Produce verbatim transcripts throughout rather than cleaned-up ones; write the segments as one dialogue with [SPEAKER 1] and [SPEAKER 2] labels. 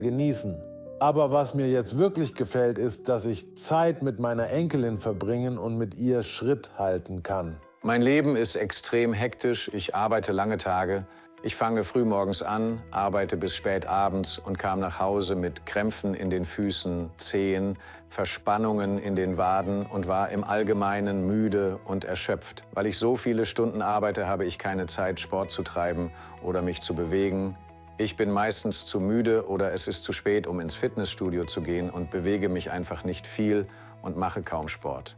[SPEAKER 1] genießen. Aber was mir jetzt wirklich gefällt, ist, dass ich Zeit mit meiner Enkelin verbringen und mit ihr Schritt halten kann.
[SPEAKER 2] Mein Leben ist extrem hektisch. Ich arbeite lange Tage. Ich fange frühmorgens an, arbeite bis spät abends und kam nach Hause mit Krämpfen in den Füßen, Zehen, Verspannungen in den Waden und war im Allgemeinen müde und erschöpft. Weil ich so viele Stunden arbeite, habe ich keine Zeit, Sport zu treiben oder mich zu bewegen. Ich bin meistens zu müde oder es ist zu spät, um ins Fitnessstudio zu gehen und bewege mich einfach nicht viel und mache kaum Sport.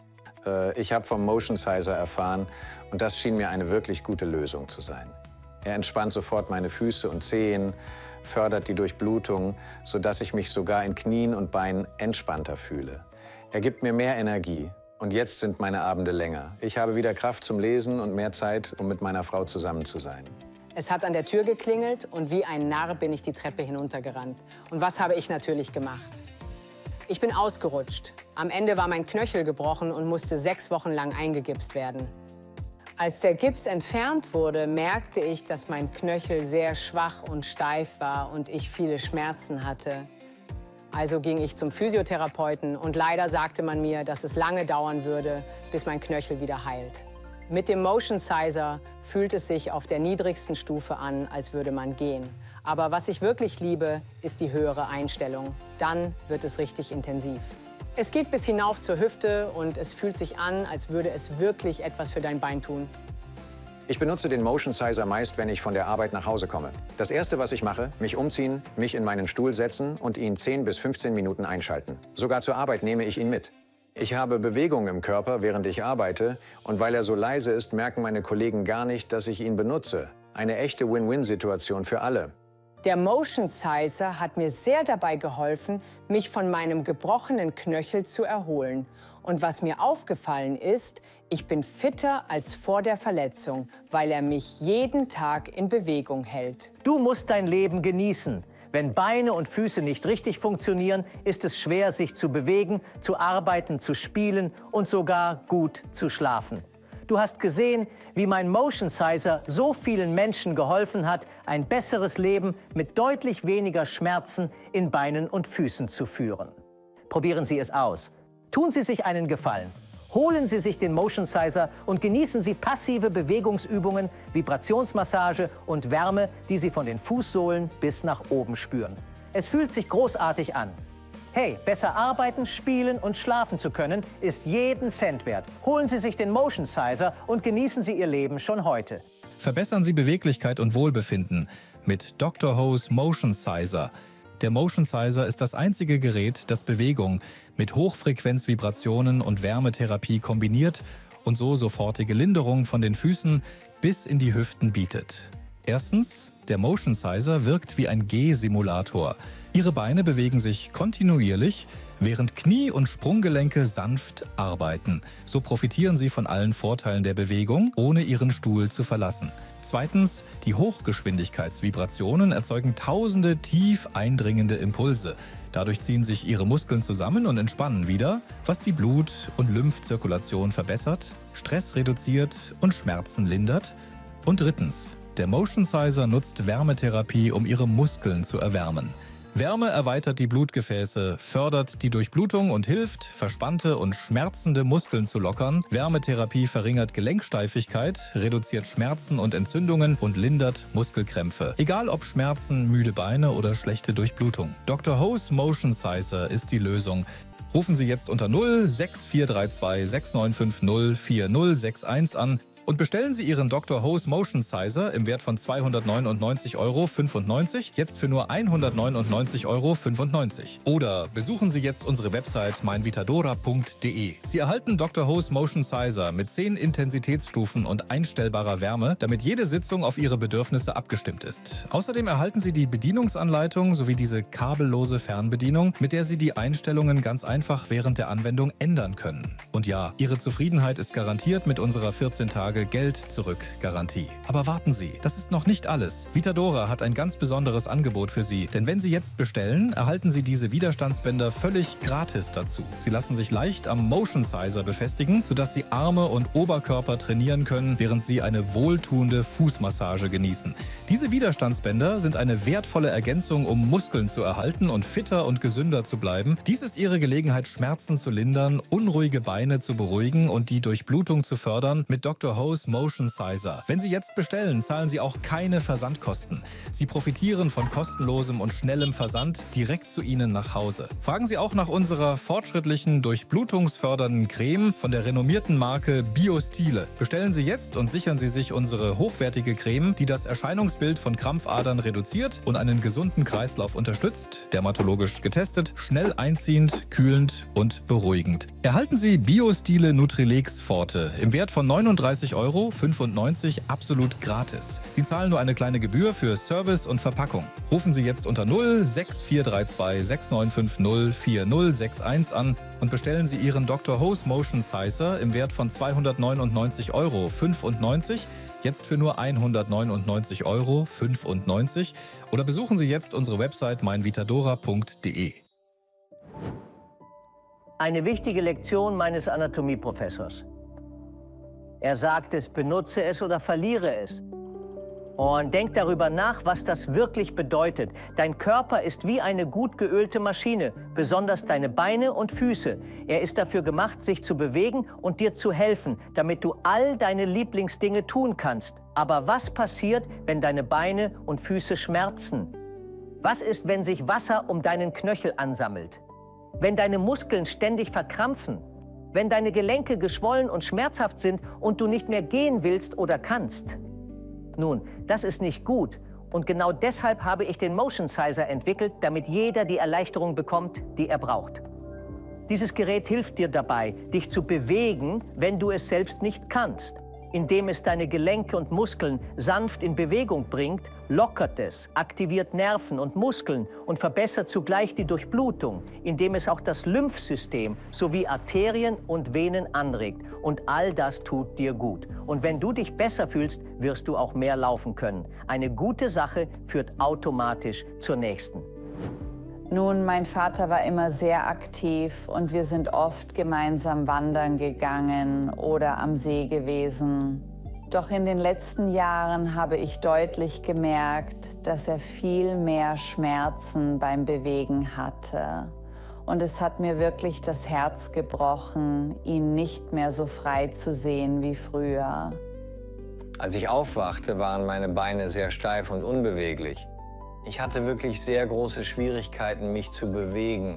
[SPEAKER 2] Äh, ich habe vom Motion Sizer erfahren und das schien mir eine wirklich gute Lösung zu sein. Er entspannt sofort meine Füße und Zehen, fördert die Durchblutung, sodass ich mich sogar in Knien und Beinen entspannter fühle. Er gibt mir mehr Energie und jetzt sind meine Abende länger. Ich habe wieder Kraft zum Lesen und mehr Zeit, um mit meiner Frau zusammen zu sein.
[SPEAKER 3] Es hat an der Tür geklingelt und wie ein Narr bin ich die Treppe hinuntergerannt. Und was habe ich natürlich gemacht? Ich bin ausgerutscht. Am Ende war mein Knöchel gebrochen und musste sechs Wochen lang eingegipst werden. Als der Gips entfernt wurde, merkte ich, dass mein Knöchel sehr schwach und steif war und ich viele Schmerzen hatte. Also ging ich zum Physiotherapeuten und leider sagte man mir, dass es lange dauern würde, bis mein Knöchel wieder heilt. Mit dem Motion Sizer fühlt es sich auf der niedrigsten Stufe an, als würde man gehen. Aber was ich wirklich liebe, ist die höhere Einstellung. Dann wird es richtig intensiv. Es geht bis hinauf zur Hüfte und es fühlt sich an, als würde es wirklich etwas für dein Bein tun.
[SPEAKER 2] Ich benutze den Motion Sizer meist, wenn ich von der Arbeit nach Hause komme. Das Erste, was ich mache, mich umziehen, mich in meinen Stuhl setzen und ihn zehn bis fünfzehn Minuten einschalten. Sogar zur Arbeit nehme ich ihn mit. Ich habe Bewegung im Körper, während ich arbeite, und weil er so leise ist, merken meine Kollegen gar nicht, dass ich ihn benutze. Eine echte Win-Win-Situation für alle.
[SPEAKER 3] Der Motion Sizer hat mir sehr dabei geholfen, mich von meinem gebrochenen Knöchel zu erholen. Und was mir aufgefallen ist, ich bin fitter als vor der Verletzung, weil er mich jeden Tag in Bewegung hält.
[SPEAKER 4] Du musst dein Leben genießen. Wenn Beine und Füße nicht richtig funktionieren, ist es schwer, sich zu bewegen, zu arbeiten, zu spielen und sogar gut zu schlafen. Du hast gesehen, wie mein Motion Sizer so vielen Menschen geholfen hat, ein besseres Leben mit deutlich weniger Schmerzen in Beinen und Füßen zu führen. Probieren Sie es aus. Tun Sie sich einen Gefallen. Holen Sie sich den Motion Sizer und genießen Sie passive Bewegungsübungen, Vibrationsmassage und Wärme, die Sie von den Fußsohlen bis nach oben spüren. Es fühlt sich großartig an. Hey, besser arbeiten, spielen und schlafen zu können, ist jeden Cent wert. Holen Sie sich den Motion Sizer und genießen Sie Ihr Leben schon heute.
[SPEAKER 5] Verbessern Sie Beweglichkeit und Wohlbefinden mit Doktor Ho's Motion Sizer. Der Motion Sizer ist das einzige Gerät, das Bewegung mit Hochfrequenzvibrationen und Wärmetherapie kombiniert und so sofortige Linderung von den Füßen bis in die Hüften bietet. Erstens, der Motion Sizer wirkt wie ein Gehsimulator. Ihre Beine bewegen sich kontinuierlich, während Knie und Sprunggelenke sanft arbeiten. So profitieren Sie von allen Vorteilen der Bewegung, ohne Ihren Stuhl zu verlassen. Zweitens, die Hochgeschwindigkeitsvibrationen erzeugen tausende tief eindringende Impulse. Dadurch ziehen sich Ihre Muskeln zusammen und entspannen wieder, was die Blut- und Lymphzirkulation verbessert, Stress reduziert und Schmerzen lindert. Und drittens, der Motion Sizer nutzt Wärmetherapie, um Ihre Muskeln zu erwärmen. Wärme erweitert die Blutgefäße, fördert die Durchblutung und hilft, verspannte und schmerzende Muskeln zu lockern. Wärmetherapie verringert Gelenksteifigkeit, reduziert Schmerzen und Entzündungen und lindert Muskelkrämpfe. Egal ob Schmerzen, müde Beine oder schlechte Durchblutung. Doktor Ho's Motion Sizer ist die Lösung. Rufen Sie jetzt unter null sechs vier drei zwei sechs neun fünf null vier null sechs eins an und bestellen Sie Ihren Doktor Ho's Motion Sizer im Wert von zweihundertneunundneunzig Euro fünfundneunzig jetzt für nur hundertneunundneunzig Euro fünfundneunzig. Oder besuchen Sie jetzt unsere Website meinvitadora punkt de. Sie erhalten Doktor Ho's Motion Sizer mit zehn Intensitätsstufen und einstellbarer Wärme, damit jede Sitzung auf Ihre Bedürfnisse abgestimmt ist. Außerdem erhalten Sie die Bedienungsanleitung sowie diese kabellose Fernbedienung, mit der Sie die Einstellungen ganz einfach während der Anwendung ändern können. Und ja, Ihre Zufriedenheit ist garantiert mit unserer vierzehn Tage Tage Geld-Zurück-Garantie. Aber warten Sie, das ist noch nicht alles. Vitadora hat ein ganz besonderes Angebot für Sie, denn wenn Sie jetzt bestellen, erhalten Sie diese Widerstandsbänder völlig gratis dazu. Sie lassen sich leicht am Motion Sizer befestigen, sodass Sie Arme und Oberkörper trainieren können, während Sie eine wohltuende Fußmassage genießen. Diese Widerstandsbänder sind eine wertvolle Ergänzung, um Muskeln zu erhalten und fitter und gesünder zu bleiben. Dies ist Ihre Gelegenheit, Schmerzen zu lindern, unruhige Beine zu beruhigen und die Durchblutung zu fördern mit Doktor Ho's Motion Sizer. Wenn Sie jetzt bestellen, zahlen Sie auch keine Versandkosten. Sie profitieren von kostenlosem und schnellem Versand direkt zu Ihnen nach Hause. Fragen Sie auch nach unserer fortschrittlichen, durchblutungsfördernden Creme von der renommierten Marke Biostile. Bestellen Sie jetzt und sichern Sie sich unsere hochwertige Creme, die das Erscheinungsbild von Krampfadern reduziert und einen gesunden Kreislauf unterstützt, dermatologisch getestet, schnell einziehend, kühlend und beruhigend. Erhalten Sie Biostile Nutrilex Forte im Wert von neununddreißig Euro fünfundneunzig absolut gratis. Sie zahlen nur eine kleine Gebühr für Service und Verpackung. Rufen Sie jetzt unter null sechs vier drei zwei sechs neun fünf null vier null sechs eins an und bestellen Sie Ihren Doktor Ho's Motion Sizer im Wert von zweihundertneunundneunzig Euro fünfundneunzig jetzt für nur hundertneunundneunzig Euro fünfundneunzig oder besuchen Sie jetzt unsere Website mein vitadora punkt de.
[SPEAKER 4] Eine wichtige Lektion meines Anatomieprofessors. Er sagte, benutze es oder verliere es. Und denk darüber nach, was das wirklich bedeutet. Dein Körper ist wie eine gut geölte Maschine, besonders deine Beine und Füße. Er ist dafür gemacht, sich zu bewegen und dir zu helfen, damit du all deine Lieblingsdinge tun kannst. Aber was passiert, wenn deine Beine und Füße schmerzen? Was ist, wenn sich Wasser um deinen Knöchel ansammelt? Wenn deine Muskeln ständig verkrampfen? Wenn deine Gelenke geschwollen und schmerzhaft sind und du nicht mehr gehen willst oder kannst? Nun, das ist nicht gut. Und genau deshalb habe ich den Motion Sizer entwickelt, damit jeder die Erleichterung bekommt, die er braucht. Dieses Gerät hilft dir dabei, dich zu bewegen, wenn du es selbst nicht kannst. Indem es deine Gelenke und Muskeln sanft in Bewegung bringt, lockert es, aktiviert Nerven und Muskeln und verbessert zugleich die Durchblutung, indem es auch das Lymphsystem sowie Arterien und Venen anregt. Und all das tut dir gut. Und wenn du dich besser fühlst, wirst du auch mehr laufen können. Eine gute Sache führt automatisch zur nächsten.
[SPEAKER 6] Nun, mein Vater war immer sehr aktiv und wir sind oft gemeinsam wandern gegangen oder am See gewesen. Doch in den letzten Jahren habe ich deutlich gemerkt, dass er viel mehr Schmerzen beim Bewegen hatte. Und es hat mir wirklich das Herz gebrochen, ihn nicht mehr so frei zu sehen wie früher.
[SPEAKER 2] Als ich aufwachte, waren meine Beine sehr steif und unbeweglich. Ich hatte wirklich sehr große Schwierigkeiten, mich zu bewegen.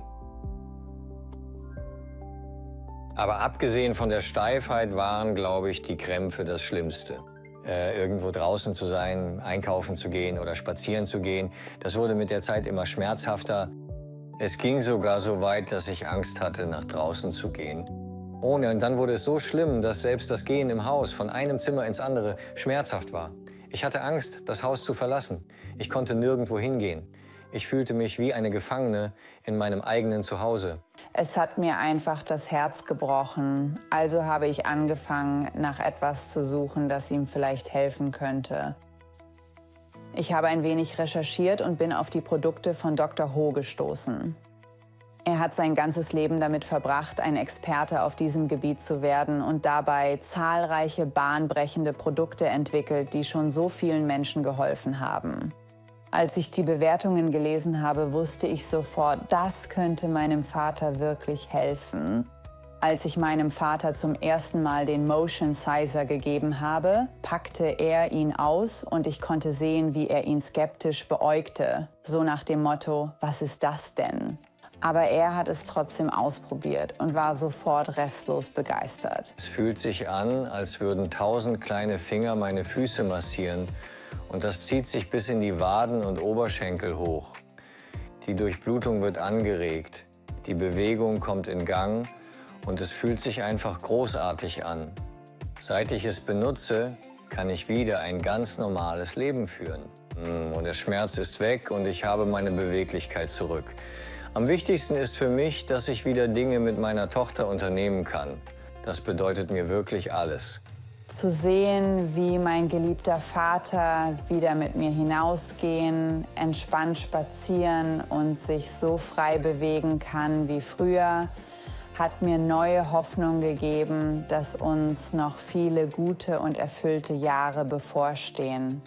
[SPEAKER 2] Aber abgesehen von der Steifheit waren, glaube ich, die Krämpfe das Schlimmste. Äh, irgendwo draußen zu sein, einkaufen zu gehen oder spazieren zu gehen, das wurde mit der Zeit immer schmerzhafter. Es ging sogar so weit, dass ich Angst hatte, nach draußen zu gehen. Ohne, und dann wurde es so schlimm, dass selbst das Gehen im Haus von einem Zimmer ins andere schmerzhaft war. Ich hatte Angst, das Haus zu verlassen. Ich konnte nirgendwo hingehen. Ich fühlte mich wie eine Gefangene in meinem eigenen Zuhause.
[SPEAKER 6] Es hat mir einfach das Herz gebrochen. Also habe ich angefangen, nach etwas zu suchen, das ihm vielleicht helfen könnte. Ich habe ein wenig recherchiert und bin auf die Produkte von Doktor Ho gestoßen. Er hat sein ganzes Leben damit verbracht, ein Experte auf diesem Gebiet zu werden und dabei zahlreiche bahnbrechende Produkte entwickelt, die schon so vielen Menschen geholfen haben. Als ich die Bewertungen gelesen habe, wusste ich sofort, das könnte meinem Vater wirklich helfen. Als ich meinem Vater zum ersten Mal den Motion Sizer gegeben habe, packte er ihn aus und ich konnte sehen, wie er ihn skeptisch beäugte. So nach dem Motto, was ist das denn? Aber er hat es trotzdem ausprobiert und war sofort restlos begeistert.
[SPEAKER 2] Es fühlt sich an, als würden tausend kleine Finger meine Füße massieren. Und das zieht sich bis in die Waden und Oberschenkel hoch. Die Durchblutung wird angeregt, die Bewegung kommt in Gang und es fühlt sich einfach großartig an. Seit ich es benutze, kann ich wieder ein ganz normales Leben führen. Und der Schmerz ist weg und ich habe meine Beweglichkeit zurück. Am wichtigsten ist für mich, dass ich wieder Dinge mit meiner Tochter unternehmen kann. Das bedeutet mir wirklich alles.
[SPEAKER 6] Zu sehen, wie mein geliebter Vater wieder mit mir hinausgehen, entspannt spazieren und sich so frei bewegen kann wie früher, hat mir neue Hoffnung gegeben, dass uns noch viele gute und erfüllte Jahre bevorstehen.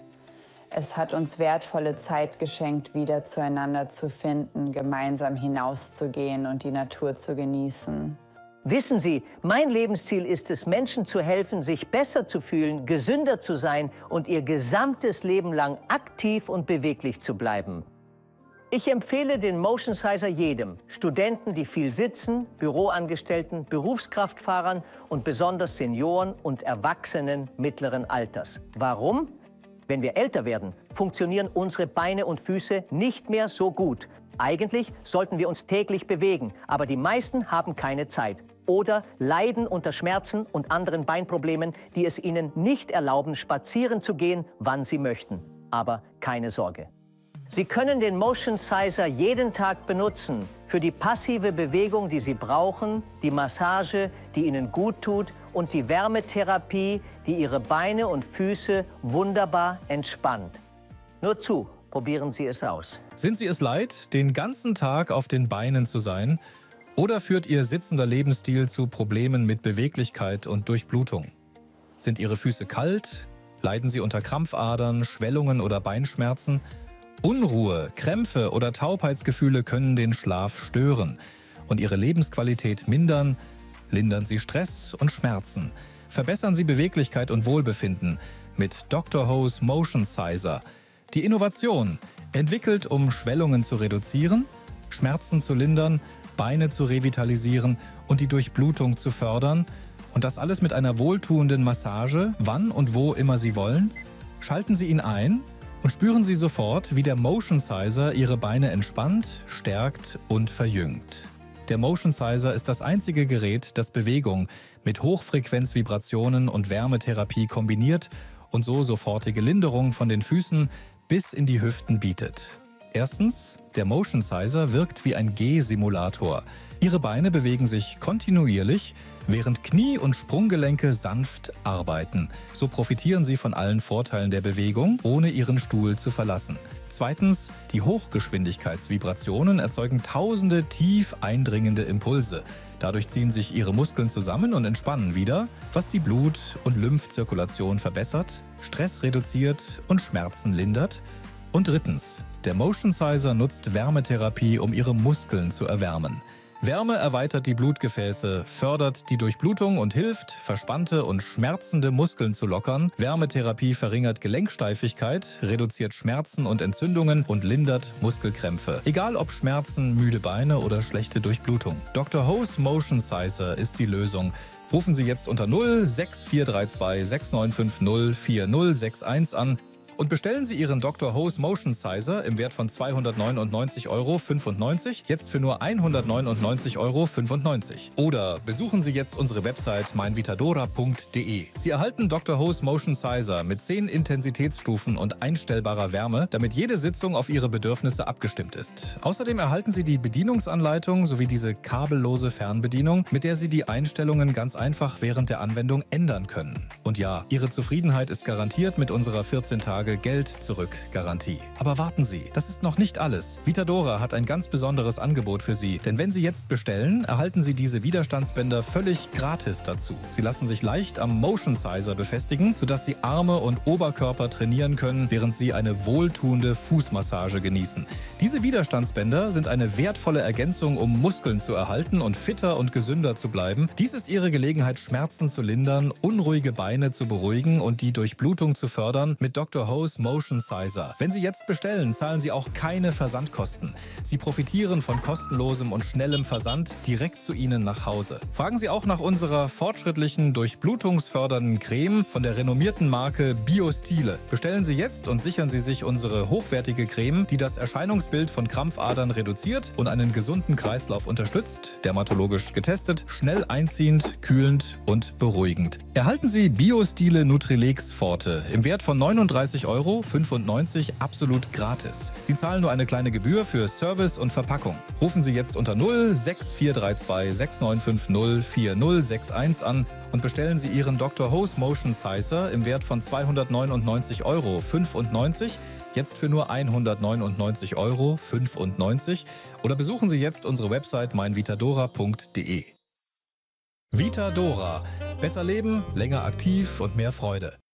[SPEAKER 6] Es hat uns wertvolle Zeit geschenkt, wieder zueinander zu finden, gemeinsam hinauszugehen und die Natur zu genießen.
[SPEAKER 4] Wissen Sie, mein Lebensziel ist es, Menschen zu helfen, sich besser zu fühlen, gesünder zu sein und ihr gesamtes Leben lang aktiv und beweglich zu bleiben. Ich empfehle den Motion Sizer jedem, Studenten, die viel sitzen, Büroangestellten, Berufskraftfahrern und besonders Senioren und Erwachsenen mittleren Alters. Warum? Wenn wir älter werden, funktionieren unsere Beine und Füße nicht mehr so gut. Eigentlich sollten wir uns täglich bewegen, aber die meisten haben keine Zeit oder leiden unter Schmerzen und anderen Beinproblemen, die es ihnen nicht erlauben, spazieren zu gehen, wann sie möchten. Aber keine Sorge. Sie können den Motion Sizer jeden Tag benutzen für die passive Bewegung, die Sie brauchen, die Massage, die Ihnen gut tut und die Wärmetherapie, die Ihre Beine und Füße wunderbar entspannt. Nur zu, probieren Sie es aus.
[SPEAKER 5] Sind Sie es leid, den ganzen Tag auf den Beinen zu sein? Oder führt Ihr sitzender Lebensstil zu Problemen mit Beweglichkeit und Durchblutung? Sind Ihre Füße kalt? Leiden Sie unter Krampfadern, Schwellungen oder Beinschmerzen? Unruhe, Krämpfe oder Taubheitsgefühle können den Schlaf stören und Ihre Lebensqualität mindern. Lindern Sie Stress und Schmerzen. Verbessern Sie Beweglichkeit und Wohlbefinden mit Doktor Ho's Motion Sizer. Die Innovation, entwickelt, um Schwellungen zu reduzieren, Schmerzen zu lindern, Beine zu revitalisieren und die Durchblutung zu fördern. Und das alles mit einer wohltuenden Massage, wann und wo immer Sie wollen. Schalten Sie ihn ein und spüren Sie sofort, wie der Motion Sizer Ihre Beine entspannt, stärkt und verjüngt. Der Motion Sizer ist das einzige Gerät, das Bewegung mit Hochfrequenzvibrationen und Wärmetherapie kombiniert und so sofortige Linderung von den Füßen bis in die Hüften bietet. Erstens, der Motion Sizer wirkt wie ein Gehsimulator. Ihre Beine bewegen sich kontinuierlich, während Knie und Sprunggelenke sanft arbeiten. So profitieren Sie von allen Vorteilen der Bewegung, ohne Ihren Stuhl zu verlassen. Zweitens, die Hochgeschwindigkeitsvibrationen erzeugen tausende tief eindringende Impulse. Dadurch ziehen sich Ihre Muskeln zusammen und entspannen wieder, was die Blut- und Lymphzirkulation verbessert, Stress reduziert und Schmerzen lindert. Und drittens, der Motion Sizer nutzt Wärmetherapie, um Ihre Muskeln zu erwärmen. Wärme erweitert die Blutgefäße, fördert die Durchblutung und hilft, verspannte und schmerzende Muskeln zu lockern. Wärmetherapie verringert Gelenksteifigkeit, reduziert Schmerzen und Entzündungen und lindert Muskelkrämpfe. Egal ob Schmerzen, müde Beine oder schlechte Durchblutung. Doktor Ho's Motion Sizer ist die Lösung. Rufen Sie jetzt unter null sechs vier drei zwei sechs neun fünf null vier null sechs eins an und bestellen Sie Ihren Doktor Ho's Motion Sizer im Wert von zweihundertneunundneunzig Euro fünfundneunzig jetzt für nur hundertneunundneunzig Euro fünfundneunzig. Oder besuchen Sie jetzt unsere Website meinvitadora punkt de. Sie erhalten Doktor Ho's Motion Sizer mit zehn Intensitätsstufen und einstellbarer Wärme, damit jede Sitzung auf Ihre Bedürfnisse abgestimmt ist. Außerdem erhalten Sie die Bedienungsanleitung sowie diese kabellose Fernbedienung, mit der Sie die Einstellungen ganz einfach während der Anwendung ändern können. Und ja, Ihre Zufriedenheit ist garantiert mit unserer vierzehn Tage Geld-Zurück-Garantie. Aber warten Sie, das ist noch nicht alles. Vitadora hat ein ganz besonderes Angebot für Sie, denn wenn Sie jetzt bestellen, erhalten Sie diese Widerstandsbänder völlig gratis dazu. Sie lassen sich leicht am Motion Sizer befestigen, sodass Sie Arme und Oberkörper trainieren können, während Sie eine wohltuende Fußmassage genießen. Diese Widerstandsbänder sind eine wertvolle Ergänzung, um Muskeln zu erhalten und fitter und gesünder zu bleiben. Dies ist Ihre Gelegenheit, Schmerzen zu lindern, unruhige Beine zu beruhigen und die Durchblutung zu fördern mit Doktor Ho's Motion Sizer. Wenn Sie jetzt bestellen, zahlen Sie auch keine Versandkosten. Sie profitieren von kostenlosem und schnellem Versand direkt zu Ihnen nach Hause. Fragen Sie auch nach unserer fortschrittlichen, durchblutungsfördernden Creme von der renommierten Marke Biostile. Bestellen Sie jetzt und sichern Sie sich unsere hochwertige Creme, die das Erscheinungsbild von Krampfadern reduziert und einen gesunden Kreislauf unterstützt, dermatologisch getestet, schnell einziehend, kühlend und beruhigend. Erhalten Sie Biostile Nutrilex Forte im Wert von neununddreißig neunundneunzig Euro fünfundneunzig absolut gratis. Sie zahlen nur eine kleine Gebühr für Service und Verpackung. Rufen Sie jetzt unter null sechs vier drei zwei sechs neun fünf null vier null sechs eins an und bestellen Sie Ihren Doktor Ho's Motion Sizer im Wert von zweihundertneunundneunzig Euro fünfundneunzig jetzt für nur hundertneunundneunzig Euro fünfundneunzig oder besuchen Sie jetzt unsere Website mein vitadora punkt de. Vitadora. Besser leben, länger aktiv und mehr Freude.